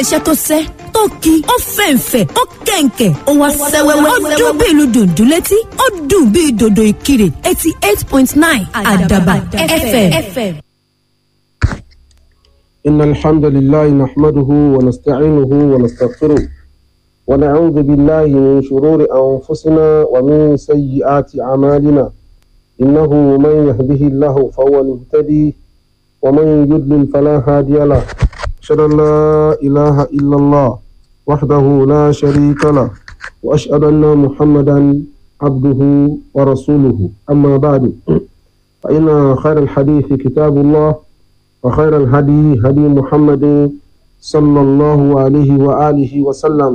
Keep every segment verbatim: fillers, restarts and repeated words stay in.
iṣẹ́ tó sẹ́ tó ki ó fẹ̀ǹfẹ̀ ó kẹ̀ǹkẹ̀ ó wá sẹ́wẹ́wẹ́ ó dún bí ìlú dùndún létí ó dùn bí dòdò ìkirè eighty eight point nine Àdàbà F M. إن الحمد لله نحمده ونستعينه ونستغفره ونعوذ بالله من شرور أنفسنا ومن سيئات أعمالنا إنه من يهده الله فهو المهتدي ومن يضلل فلا هادي له أشهد أن لا إله إلا الله وحده لا شريك له وأشهد أن محمدا عبده ورسوله أما بعد فإن خير الحديث كتاب الله وخير الهدي هدي محمد صلى الله عليه وآله وسلم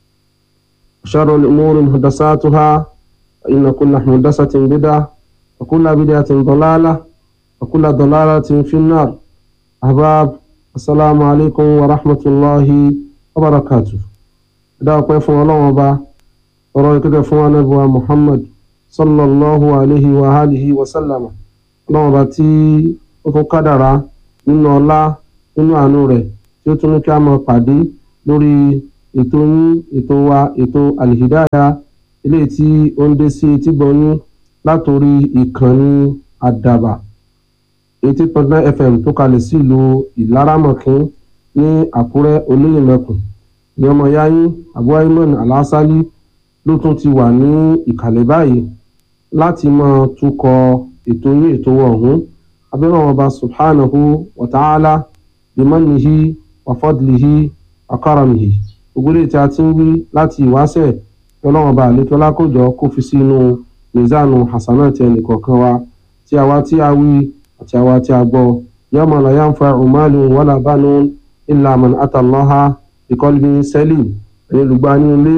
شر الأمور محدثاتها فإن كل محدثة بدعة وكل بدعة ضلالة وكل ضلالة في النار. أحباب السلام عليكم ورحمة الله وبركاته. دعوة فún Ọlọ́run Ọba ọ̀rọ̀ ìkẹ́kẹ́ fún Ànábì wa Muhammad sallallahu alayhi wa alihi wa sallam. Ọlọ́run Ọba tí ó tún kádàrá nínú ọlá nínú àánú rẹ̀ tí ó tún ní kí a máa pàdé lórí ètò yín ètò wa ètò Al-Hidayah eléyìí tí ó ń dé sí etí gbọ̀nyín látòrí ìkànnì Àdàbà eighty point nine F M tó kalẹ̀ sí ìlú Ìlaramọ̀kín ní Àkúrẹ́ Olóyèmẹkùn ní ọmọ yáyín Abu Ayman Al-Asali ló tún ti wà ní ìkàlẹ̀ báyìí láti máa túkọ̀ ètò yín ètò ọ̀hún abẹ́rẹ́ ọba subhanahu wa ta'ala bimanihi wa fadlihi wa karamihi gbogbo èyí tí a ti ń wí láti ìwáṣẹ̀ ọlọ́run ọba àlékí ọlákòjọ kó fi sínú mizanu hasanati ẹnìkọ̀ọ̀kan wa tí àwa tí a wí àti àwa tí a gbọ́ yawma la yanfa'u malun wala banun illa man atallaha biqalbin salim ẹ̀yin olùgbà ní ilé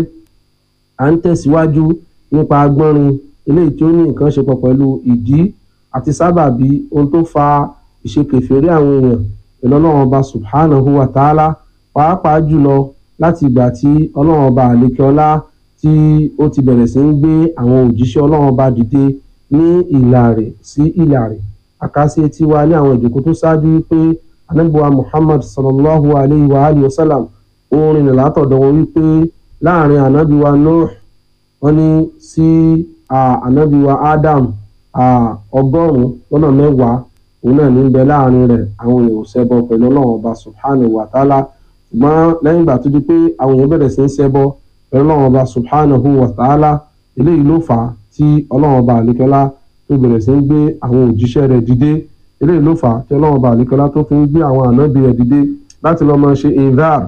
à ń tẹ̀síwájú nípa agbọ́nrin eléyìí tí ó ní nǹkan ṣe pọ̀ pẹ̀lú ìdí àti sábàbí ohun tó fa ìṣekèfèrí àwọn èèyàn pẹ̀lú ọlọ́run ọba subhanahu wa ta'ala pàápàá jùlọ láti ìgbà tí ọlọ́run ọba àlékè ọlá tí ó ti bẹ̀rẹ̀ sí ń gbé àwọn òjíṣẹ́ ọlọ́run ọba dìde ní ìlà rẹ̀ sí ìlà rẹ̀ àkásí etí wa ní àwọn ìjòkó tó ṣáájú wípé ànábì wa Muhammad sallallahu alayhi wa alihi wa sallam orin nì látọ̀dọ̀ wọn wípé láàrin ànábì wa Nuh wọn ní sí ànábì wa Adam ọgọ́rùn-ún lọ́nà mẹ́wàá òun náà ní bẹ láàrin rẹ̀ àwọn èèyàn ṣẹbọ pẹ̀lú ọlọ́run ọba subhanahu wa ta'ala ṣùgbọ́n lẹ́yìn ìgbà tó di pé àwọn èèyàn bẹ̀rẹ̀ sí ń ṣẹbọ pẹ̀lú ọlọ́run ọba subhanahu wa ta'ala eléyìí ló fà á tí ọlọ́run ọba àlékọ́lá tó bẹ̀rẹ̀ sí ń gbé àwọn òjíṣẹ́ rẹ̀ dìde eléyìí ló fà á tí ọlọ́run ọba àlékọ́lá tó fi ń gbé àwọn ànábì rẹ̀ dìde láti lọ́ọ́ máa ṣe inzar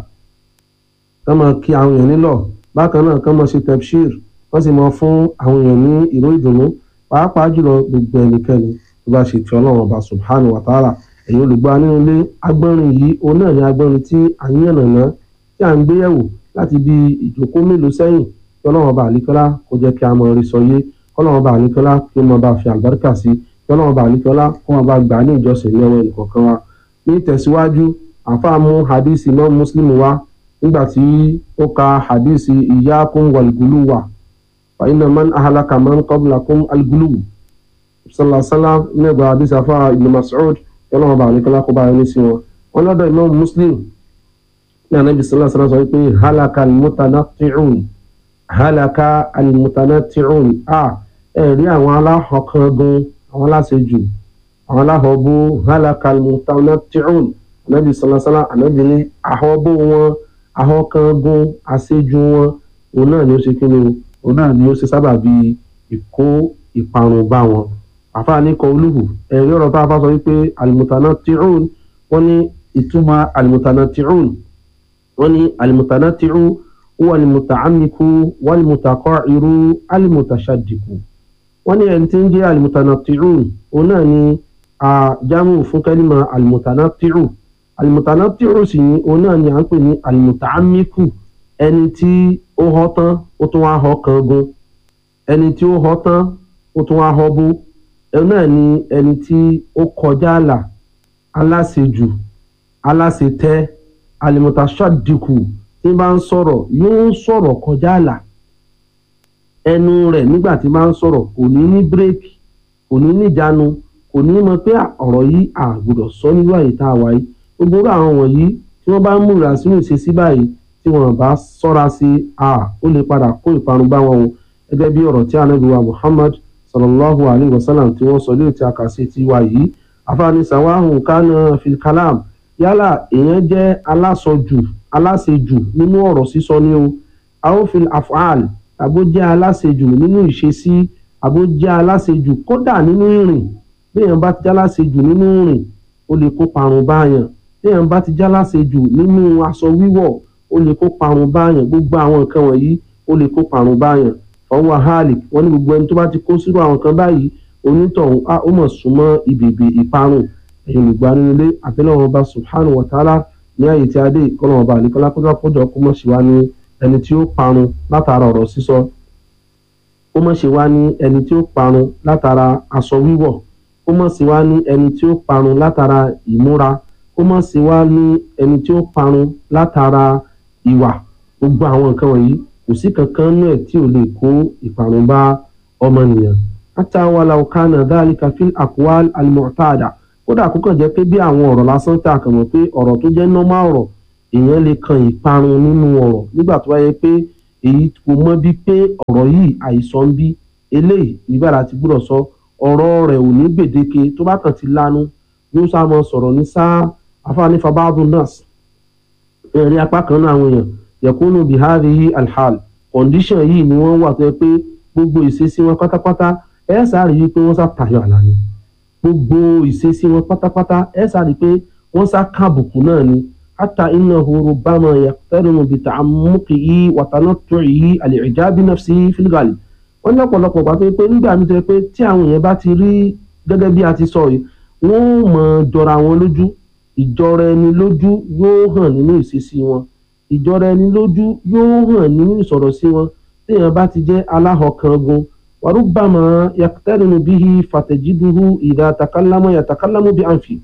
kán máa kí àwọn èèyàn nílọ̀ bákan náà kán máa ṣe tabshir wọ́n sì máa fún àwọn èèyàn ní ìró ìdùnnú pàápàá jùlọ gbogbo ẹnikẹ́ni tó bá ṣe ti ọlọ́run ọba subhanahu wa ta'ala ẹ̀yin olùgbà nínú ilé agbọ́nrin yìí òun náà ní agbọ́nrin tí à ń yànnàná tí à ń gbé yẹ̀wò láti bí ìjókòó mélòó sẹ́yìn kí ọlọ́run ọba àlékọ́lá kó jẹ́ kí a mọ orí sọ yé kí ọlọ́run ọba àlékọ́lá kí ó máa bá fi àlùbáríkà sí kí ọlọ́run ọba àlékọ́lá kó máa bá gbà ní ìjọsìn ní ọwọ́ ẹnìkọ̀ọ̀kan wa ní tẹ̀síwájú àfáà mú hadisi Imam Muslim wa nígbà tí ó ka hadisi iyyakum wal guluwa fa inna man ahlaka man qablakum al guluw sallallahu alaihi wasallam nígbà hadisi àfáà Ibn Mas'ud ọlọ́run ọba àlékọ́lá kó bá ẹni sí wọn wọn lọ́dọ̀ Imam Muslim ní Ànábì sallallahu alaihi wasallam sọ pé halaka al-mutanatti'un halaka al-mutanatti'un a ẹ̀rí àwọn aláhọ̀kangun àwọn aláṣejù àwọn aláhọ̀bó halaka al-mutanatti'un Ànábì sallallahu alaihi wasallam Ànábì ní àhọ́bó wọn ahọ́kangun àṣejù wọn òun náà ni ó ṣe kí ni òun náà ni ó ṣe sábàbí ìkó ìparun bá wọn àfáà ní kọ olúhù ẹ̀rí ọ̀rọ̀ tá a bá sọ wípé al-mutanatti'un wọ́n ní ìtumọ̀ al-mutanatti'un wọ́n ní al-mutanatti'u huwa al-muta'ammiku wal-mutaqa'iru al-mutashaddiqu wọ́n ní ẹni tí ń jẹ́ al-mutanatti'un òun náà ni àjámù fún kẹ́límà al-mutanatti'u al-mutanatti'u sì ni òun náà ni à ń pè ní al-muta'ammiku ẹni tí ó họ́ tán ó tún wá họ́ kan gun ẹni tí ó họ́ tán ó tún wá họ́ bó ẹni náà ni ẹni tí ó kọjá àlà aláṣejù aláṣetẹ́ alimutashadiku tí bá ń sọ̀rọ̀ yóò sọ̀rọ̀ kọjá àlà ẹnu rẹ̀ nígbà tí bá ń sọ̀rọ̀ kò ní ní bírèkì kò ní ní ìjánu kò ní mọ̀ pé ọ̀rọ̀ yìí àgbọ́dọ̀ sọ nínú àyè tá a wà yìí gbogbo àwọn wọ̀nyí tí wọ́n bá ń múra sínú ìṣesí báyìí tí wọ́n bá ṣọ́ra sí a ó lè padà kó ìparun bá wọn o gẹ́gẹ́ bí ọ̀rọ̀ tí Ànábì wa Muhammad sallallahu alayhi wa sallam tí wọ́n sọ lórí ti àkàsí ti wa yìí afaani sawahun kana fil kalam yálà èèyàn jẹ́ alásọjù aláṣejù nínú ọ̀rọ̀ sísọ ní o aw fil af'al àbó jẹ́ aláṣejù nínú ìṣesí àbó jẹ́ aláṣejù kódà nínú ìrìn béèyàn bá ti jẹ́ aláṣejù nínú ìrìn ó lè kó parun báyàn béèyàn bá ti jẹ́ aláṣejù nínú aṣọ wíwọ̀ ó lè kó parun báyàn gbogbo àwọn nǹkan wọ̀nyí ó lè kó parun báyàn fọwọ́ halik wọ́n ní gbogbo ẹni tó bá ti kó sírò àwọn kan báyìí onítọ̀hún á ó mọ̀ súnmọ́ ibèbè ìparun ẹ̀yìn olùgbà nínú ilé àbẹ́lẹ́wọ̀n ọba subhanahu wa ta'ala ní ààyè tí a dé ìkọlọ̀ ọba àlekọ́lá kójọ́ kójọ́ kó mọ̀ sí wa ní ẹni tí ó parun látara ọ̀rọ̀ sísọ ó mọ̀ sí wa ní ẹni tí ó parun látara aṣọ wíwọ̀ ó mọ̀ sí wa ní ẹni tí ó parun látara ìmúra ó mọ̀ sí wa ní ẹni tí ó parun látara ìwà gbogbo àwọn nǹkan wọ̀nyí kò sí kankan nú ẹ̀ tí ò lè kó ìparun bá ọmọnìyàn hatta walau kana dhalika fil aqwal al-mu'tada kódà kó kàn jẹ́ pé bí àwọn ọ̀rọ̀ lásán tá a kàn mọ̀ pé ọ̀rọ̀ tó jẹ́ normal ọ̀rọ̀ èèyàn lè kan ìparun nínú ọ̀rọ̀ nígbà tó wáyé pé èyí kò mọ̀ bí pé ọ̀rọ̀ yìí àìsàn bí eléyìí ìbára ti gbúdọ̀ sọ ọ̀rọ̀ rẹ̀ ò ní gbèdéke tó bá kàn ti lanu yóò sá mọ́ sọ̀rọ̀ ní sáà afáàní fabáàdùn nas ẹ̀rí apá kan náà àwọn èèyàn yakunu bihadhihi alhal condition yìí ni wọ́n wà tó yẹ pé gbogbo ìṣesí wọn pátápátá ẹ sáré yìí pé wọ́n sá tayọ àlà ni gbogbo ìṣesí wọn pátápátá ẹ sáré pé wọ́n sá kábùkù náà ni hatta innahu rubbama yaqtarinu bi ta'ammuqihi wa tanattu'ihi al-i'jab bi nafsihi fil ghalib wọ́n ní ọ̀pọ̀lọpọ̀ pàtó pé nígbà mi tó yẹ pé tí àwọn èèyàn bá ti rí gẹ́gẹ́ bí a ti sọ yìí wọ́n mọ̀ jọra wọn lójú ìjọra ẹni lójú yóò hàn nínú ìṣesí wọn ìjọra ẹni lójú yóò hàn nínú ìsọ̀rọ̀ sí wọn téèyàn bá ti jẹ́ aláhọ̀kangun warubama yaqtarinu bihi fatajiduhu idha takallama yatakallamu bi anfi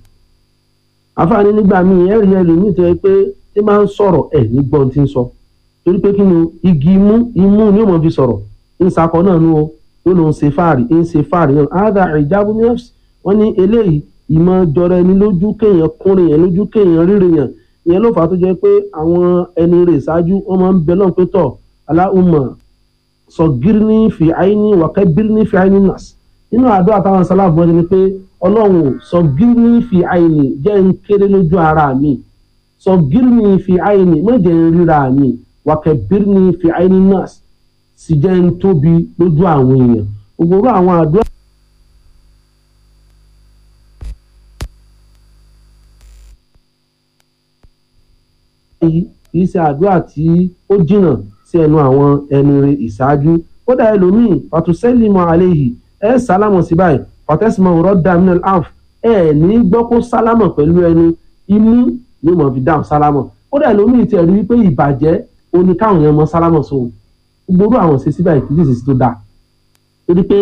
àfààní nígbà míì ẹ̀rí ẹlòmíì tó yẹ pé tí máa ń sọ̀rọ̀ ẹ̀ ní gbọ́n tí ń sọ torí pé kí ni igi imú imú ni ó mọ̀ fi sọ̀rọ̀ ń sakọ náà nu o ó lóun ṣe fáàrí ń ṣe fáàrí náà áádá ìjábọ̀ nẹ́ẹ̀sì wọ́n ní eléyìí ìmọ̀ jọra ẹni lójú kéèyàn kúnrin yẹn lójú kéèyàn rírin yẹn ìyẹn ló fà á tó jẹ́ pé àwọn ẹni rẹ̀ ṣáájú wọ́n máa ń bẹ lọ́n pé tọ̀ Allahumma sọ̀gírní fi àìní wàkẹ́bírní fi àìní nas nínú àdó àtàwọn sálàbù wọn ni pé ọlọ́run sọ̀gírní fi àìní jẹ́ ń kéré lójú ara mi sọ̀gírní fi àìní mọ̀jẹ̀ ń ríra mi wàkẹ́bírní fi àìní nas sì jẹ́ ń tóbi lójú àwọn èèyàn gbogbo àwọn àdó yìí kì í ṣe àdúrà tí ó jìnnà sí ẹnu àwọn ẹni rẹ̀ ìṣáájú kódà ẹlòmíì fàtúsẹ́lìmọ̀ àléhì ẹ sálámọ̀ sí báyìí fàtẹ́sìmọ̀ ọ̀rọ̀ daminal alf ẹ ní gbọ́ kó sálámọ̀ pẹ̀lú ẹnu imú ni mo fi dáhùn sálámọ̀ kódà ẹlòmíì ti ẹ̀rí wípé ìbàjẹ́ oní káwọn yẹn mọ sálámọ̀ sóhun gbogbo àwọn ṣe sí báyìí kì í ṣe sí tó dáa torí pé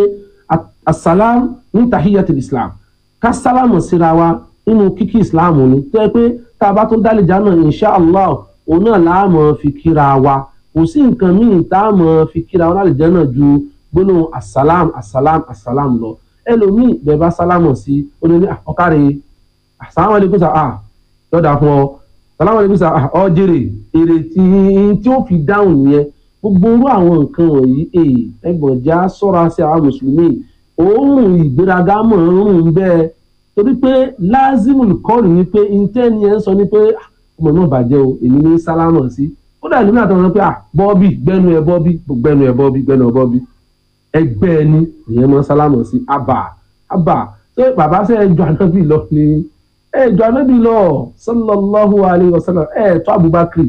asálám ní tahiyatul islam ká sálámọ̀ síra wa nínú kíkí islam ni tó yẹ pé tá a bá tún dálé jáná insha allah òun náà láàmú fi kíra wa kò sí nǹkan míì tá a mọ̀ fi kíra wa lálẹ́ jáná ju gbólóhùn asálám asálám asálám lọ ẹlòmíì bẹ́ẹ̀ bá sálámọ̀ sí ó ní ọ̀kárẹ̀ assalamu alaikum sà á lọ́dà fún ọ assalamu alaikum sà á ọ jèrè èrè tí tí ó fi dáhùn nìyẹn gbogbo orú àwọn nǹkan wọ̀nyí ẹgbọ̀n já sọ́ra sí àwọn mùsùlùmí òórùn ìgbéraga mọ̀ ń rùn bẹ́ẹ̀ torí pé lázìmùl kọ́ọ̀lù ni pé intẹ́ni ẹ̀ ń sọ ni pé ọmọ náà bàjẹ́ o èmi ní sálámọ̀ sí ó dà nígbà tó ń sọ pé bọ́ọ̀bì gbẹ́nu ẹ̀ bọ́ọ̀bì gbẹ́nu ẹ̀ bọ́ọ̀bì gbẹ́nu ẹ̀ bọ́ọ̀bì ẹgbẹ́ ẹni ìyẹn mọ́ sálámọ̀ sí àbà àbà ṣé bàbá ṣe ẹjọ́ anábì lọ ni ẹjọ́ anábì lọ sallallahu alayhi wa sallam ẹ̀ tó Abubakar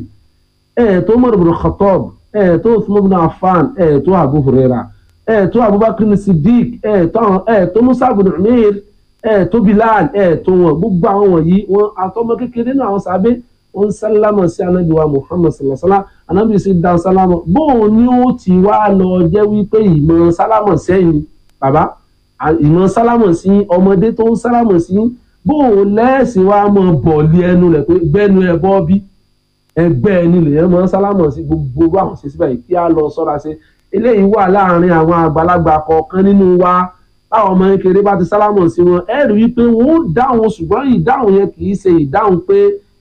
ẹ̀ tó Umar ibn Khattab ẹ̀ tó Uthman ibn Affan ẹ̀ tó Abu Hurairah ẹ̀ tó Abubakar ní Siddiq ẹ̀ tó ẹ̀ tó Musa ibn Umair ẹ̀ tó Bilal ẹ̀ tó wọn gbogbo àwọn wọ̀nyí wọn àtọmọ kékeré náà àwọn sábẹ́ wọn sálámọ̀ sí anábì wa Muhammad sallallahu alayhi wa sallam anábì sì dá sálámọ̀ bóun ni ó ti wá lọ jẹ́ wípé ìmọ̀ sálámọ̀ sẹ́yìn bàbá ìmọ̀ sálámọ̀ sí ọmọdé tó ń sálámọ̀ sí bóun lẹ́ẹ̀sì wa mọ̀ bọ̀ọ̀lì ẹnu rẹ̀ pé gbẹ́nu ẹ bọ́ bí ẹgbẹ́ ẹni lè yẹn mọ̀ sálámọ̀ sí gbogbo àwọn ṣe síbẹ̀ kí á lọ sọ́ra ṣe eléyìí wà láàrin àwọn àgbàlagbà kọ̀ọ̀kan nínú wa táwọn ọmọ kékeré bá ti sálámọ̀ sí wọn ẹ rí wípé wọn ó dáhùn ṣùgbọ́n ìdáhùn yẹn kì í ṣe ìdáhùn pé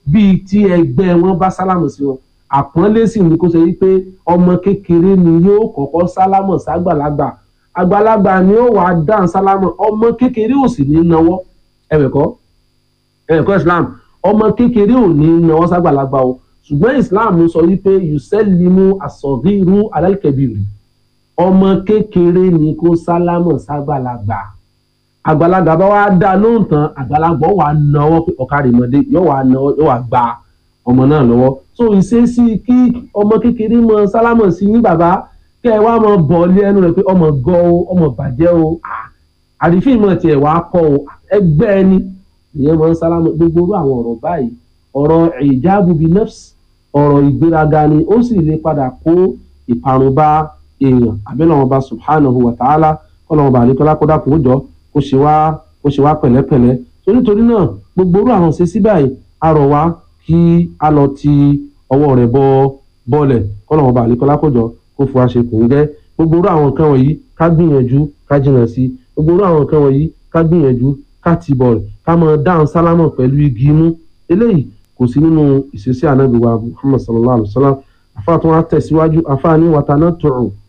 bíi tí ẹgbẹ́ wọn bá sálámù sí wọn. Àpọ́nlé sì ni kó ṣe wípé ọmọ kékeré ni yóò kọ́kọ́ sálámù ságbàlagbà, àgbàlagbà ni ó wàá dáhùn sálámù, ọmọ kékeré ò sì ní nawọ́. ẹ̀wẹ̀kọ́ ẹ̀wẹ̀kọ́ Islam, ọmọ kékeré ò ní nawọ́ ságbàlagbà o, ṣùgbọ́n Islam sọ wípé yusellimu asọ̀gírú alálkẹ̀bìrì, ọmọ kékeré ni kó sálámù ságbàlagbà. Àgbàlagbà bá wá dá lóhùn tán, àgbàlagbà wà nawọ́ pé ọ̀kadìmọ̀dé yóò wà nawọ́ yóò wà gba ọmọ náà lọ́wọ́. So ìṣesí kí ọmọ kékeré mọ sálámù sí yín bàbá, kẹ́ ẹ wá mọ bọ̀ lé ẹnu rẹ̀ pé ọmọ gọ́ o, ọmọ bàjẹ́ o, àrífín mọ̀ tiẹ̀ wá kọ́ o, ẹgbẹ́ ẹni ìyẹn mọ sálámù. Gbogbo orú àwọn ọ̀rọ̀ báyìí ọ̀rọ̀ ìjáàbù bíi nafs, ọ̀rọ̀ ìgbéraga ni, ó sì lè padà kó ìparun bá èèyàn. Àbẹ́lẹ̀ bá subhanahu wa ta'ala kọ́lọ́wọ́n bá àlékọ́lá kó dákun ó jọ kó ṣe wá kó ṣe wá pẹ̀lẹ́pẹ̀lẹ́. So nítorí náà gbogbo orú àwọn ṣe sí báyìí a rọ̀ wá kí a lọ ti ọwọ́ rẹ̀ bọ bọ́ọ̀lẹ̀, kọ́lọ́wọ́n bá àlékọ́lá kó jọ kó fún wa ṣe kò ń gẹ́. Gbogbo orú àwọn nǹkan wọ̀nyí ká gbìyànjú ká jìnà sí. Gbogbo orú àwọn nǹkan wọ̀nyí ká gbìyànjú ká ti bọ̀ọ̀lù ká máa dáhùn sálámù pẹ̀lú igi imú. Eléyìí kò sí nínú ìṣesí ànábì wa Muhammad sallallahu alaihi wa sallam. Àfáà tó wá tẹ̀síwájú, àfáà ní wàtánà tòrò